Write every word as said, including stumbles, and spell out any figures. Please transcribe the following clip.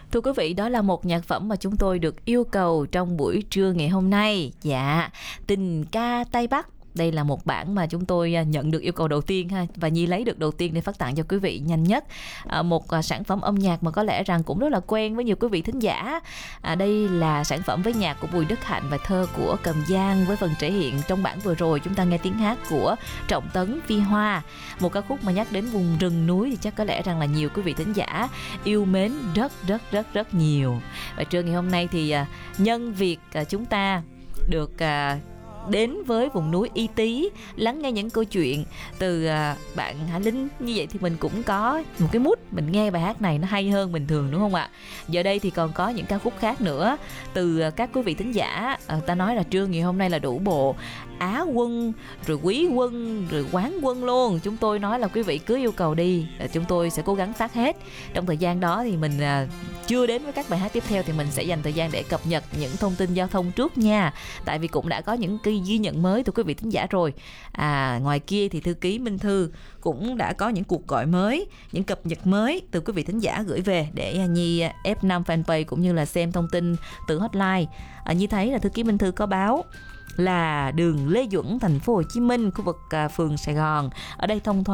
Thưa quý vị, đó là một nhạc phẩm mà chúng tôi được yêu cầu trong buổi trưa ngày hôm nay. Dạ, Tình ca Tây Bắc. Đây là một bản mà chúng tôi nhận được yêu cầu đầu tiên ha, và Nhi lấy được đầu tiên để phát tặng cho quý vị nhanh nhất. À, một à, sản phẩm âm nhạc mà có lẽ rằng cũng rất là quen với nhiều quý vị thính giả. À, đây là sản phẩm với nhạc của Bùi Đức Hạnh và thơ của Cầm Giang, với phần thể hiện trong bản vừa rồi chúng ta nghe tiếng hát của Trọng Tấn, Phi Hoa. Một ca khúc mà nhắc đến vùng rừng núi thì chắc có lẽ rằng là nhiều quý vị thính giả yêu mến rất rất rất rất nhiều. Và trưa ngày hôm nay thì à, nhân việc à, chúng ta được à, đến với vùng núi Y Tý, lắng nghe những câu chuyện từ à, bạn Hà Linh, như vậy thì mình cũng có một cái mood mình nghe bài hát này nó hay hơn bình thường, đúng không ạ? Giờ đây thì còn có những ca khúc khác nữa từ à, các quý vị thính giả. À, ta nói là trưa ngày hôm nay là đủ bộ Á quân, rồi Quý quân, rồi Quán quân luôn. Chúng tôi nói là quý vị cứ yêu cầu đi, à, chúng tôi sẽ cố gắng phát hết. Trong thời gian đó thì mình à, chưa đến với các bài hát tiếp theo thì mình sẽ dành thời gian để cập nhật những thông tin giao thông trước nha. Tại vì cũng đã có những cái ghi nhận mới từ quý vị thính giả rồi. À, ngoài kia thì thư ký Minh Thư cũng đã có những cuộc gọi mới, những cập nhật mới từ quý vị thính giả gửi về để Nhi ép năm fanpage cũng như là xem thông tin từ hotline. À, Nhi thấy là thư ký Minh Thư có báo là đường Lê Duẩn, thành phố Hồ Chí Minh, khu vực à, phường Sài Gòn, ở đây thông thoáng